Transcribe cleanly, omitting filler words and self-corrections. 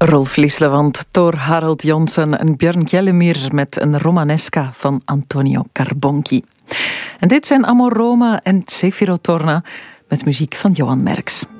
Rolf Lislevand, Thor Harald Jonsen en Björn Kjellemyr met een romanesca van Antonio Carbonchi. En dit zijn Amor Roma en Zefiro Torna met muziek van Johan Merks.